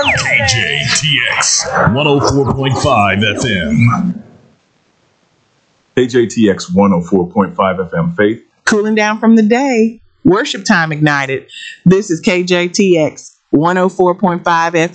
KJTX 104.5 FM. KJTX 104.5 FM. Faith. Cooling down from the day. Worship time ignited. This is KJTX 104.5 FM.